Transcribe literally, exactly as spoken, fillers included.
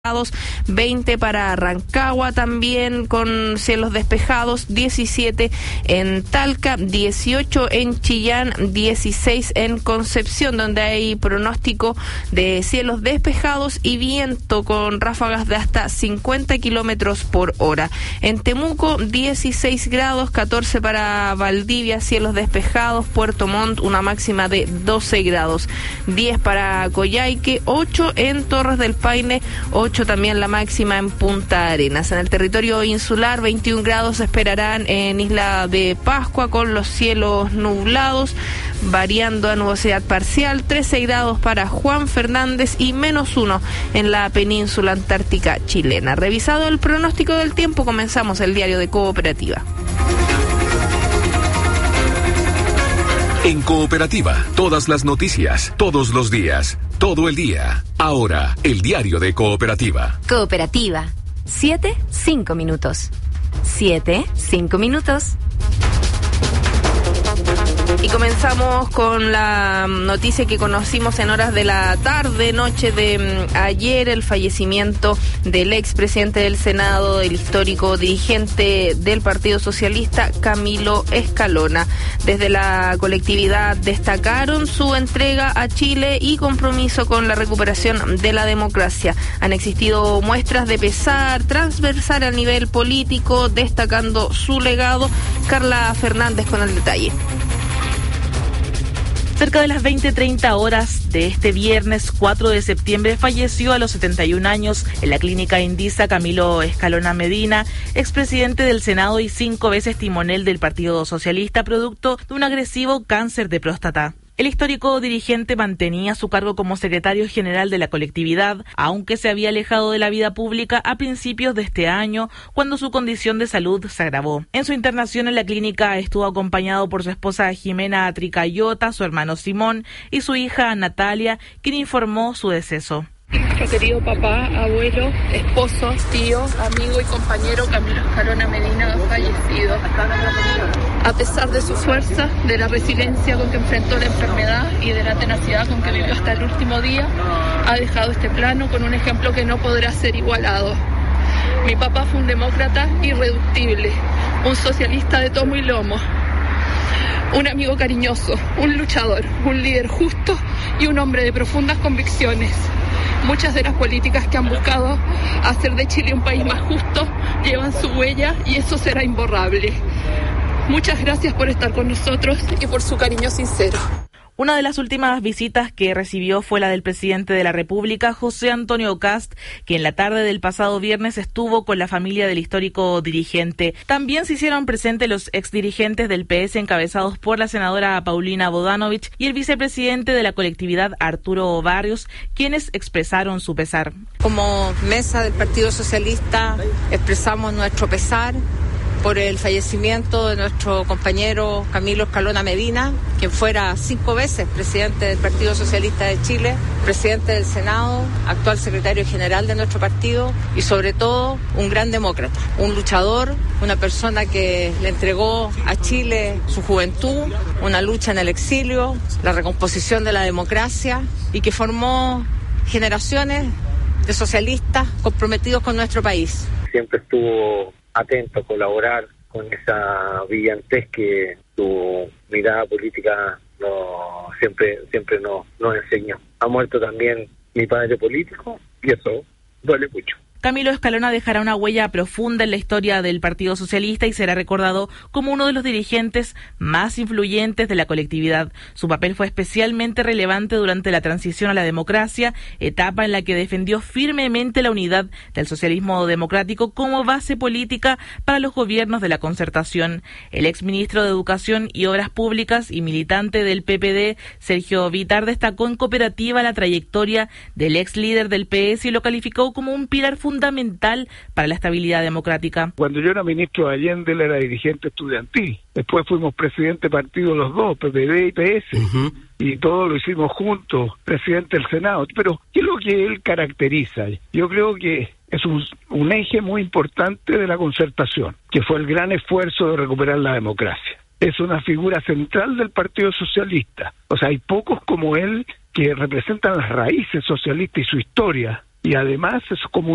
veinte para Rancagua también con cielos despejados, diecisiete en Talca, dieciocho en Chillán, dieciséis en Concepción, donde hay pronóstico de cielos despejados y viento con ráfagas de hasta cincuenta kilómetros por hora. En Temuco, dieciséis grados, catorce para Valdivia, cielos despejados, Puerto Montt, una máxima de doce grados, diez para Coyhaique, ocho en Torres del Paine, ocho también la máxima en Punta Arenas. En el territorio insular, veintiún grados se esperarán en Isla de Pascua con los cielos nublados, variando a nubosidad parcial, trece grados para Juan Fernández y menos uno en la península antártica chilena. Revisado el pronóstico del tiempo, comenzamos el diario de Cooperativa. En Cooperativa, todas las noticias, todos los días, todo el día. Ahora, el diario de Cooperativa. Cooperativa. Siete, cinco minutos. Siete, cinco minutos. Y comenzamos con la noticia que conocimos en horas de la tarde, noche de ayer, el fallecimiento del expresidente del Senado, el histórico dirigente del Partido Socialista, Camilo Escalona. Desde la colectividad destacaron su entrega a Chile y compromiso con la recuperación de la democracia. Han existido muestras de pesar transversal a nivel político, destacando su legado. Carla Fernández con el detalle. Cerca de las veinte treinta horas de este viernes cuatro de septiembre falleció a los setenta y un años en la clínica Indisa Camilo Escalona Medina, expresidente del Senado y cinco veces timonel del Partido Socialista, producto de un agresivo cáncer de próstata. El histórico dirigente mantenía su cargo como secretario general de la colectividad, aunque se había alejado de la vida pública a principios de este año, cuando su condición de salud se agravó. En su internación en la clínica estuvo acompañado por su esposa Jimena Tricayota, su hermano Simón y su hija Natalia, quien informó su deceso. Nuestro querido papá, abuelo, esposo, tío, amigo y compañero Camilo Escalona Medina ha fallecido. A pesar de su fuerza, de la resiliencia con que enfrentó la enfermedad y de la tenacidad con que vivió hasta el último día, ha dejado este plano con un ejemplo que no podrá ser igualado. Mi papá fue un demócrata irreductible, un socialista de tomo y lomo, un amigo cariñoso, un luchador, un líder justo y un hombre de profundas convicciones. Muchas de las políticas que han buscado hacer de Chile un país más justo llevan su huella y eso será imborrable. Muchas gracias por estar con nosotros y por su cariño sincero. Una de las últimas visitas que recibió fue la del presidente de la República, José Antonio Kast, que en la tarde del pasado viernes estuvo con la familia del histórico dirigente. También se hicieron presentes los exdirigentes del P S encabezados por la senadora Paulina Bodanovich y el vicepresidente de la colectividad, Arturo Barrios, quienes expresaron su pesar. Como mesa del Partido Socialista expresamos nuestro pesar por el fallecimiento de nuestro compañero Camilo Escalona Medina, quien fuera cinco veces presidente del Partido Socialista de Chile, presidente del Senado, actual secretario general de nuestro partido y sobre todo un gran demócrata, un luchador, una persona que le entregó a Chile su juventud, una lucha en el exilio, la recomposición de la democracia y que formó generaciones de socialistas comprometidos con nuestro país. Siempre estuvo atento a colaborar con esa brillantez que su mirada política no, siempre siempre nos, nos enseñó. Ha muerto también mi padre político y eso duele mucho. Camilo Escalona dejará una huella profunda en la historia del Partido Socialista y será recordado como uno de los dirigentes más influyentes de la colectividad. Su papel fue especialmente relevante durante la transición a la democracia, etapa en la que defendió firmemente la unidad del socialismo democrático como base política para los gobiernos de la Concertación. El exministro de Educación y Obras Públicas y militante del P P D, Sergio Vitar, destacó en Cooperativa la trayectoria del ex líder del P S y lo calificó como un pilar fundamental fundamental para la estabilidad democrática. Cuando yo era ministro de Allende, él era dirigente estudiantil. Después fuimos presidente partido los dos, P P D y P S. Uh-huh. Y todo lo hicimos juntos, presidente del Senado. Pero, ¿qué es lo que él caracteriza? Yo creo que es un, un eje muy importante de la Concertación, que fue el gran esfuerzo de recuperar la democracia. Es una figura central del Partido Socialista. O sea, hay pocos como él que representan las raíces socialistas y su historia. Y además es como